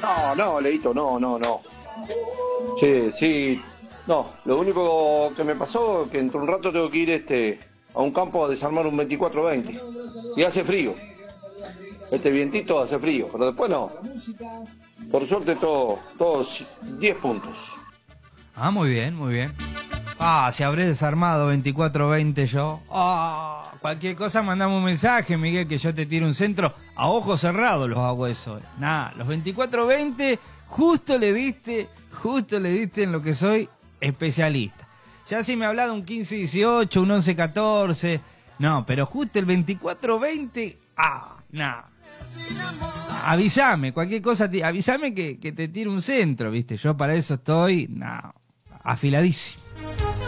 No, Leito, no. Sí, sí. No, lo único que me pasó es que entre un rato tengo que ir a un campo a desarmar un 24-20. Y hace frío. Este vientito hace frío, pero después no. Por suerte todos 10 puntos. Ah, muy bien, muy bien. Ah, si habré desarmado 24-20 yo. Ah, cualquier cosa mandame un mensaje, Miguel, que yo te tiro un centro. A ojos cerrados los hago eso. Nada, los 24-20 justo le diste en lo que soy especialista. Ya si me hablas de un 15-18, un 11-14, no, pero justo el 24-20, nada. Avísame, cualquier cosa, avísame que te tiro un centro, ¿viste? Yo para eso estoy, afiladísimo.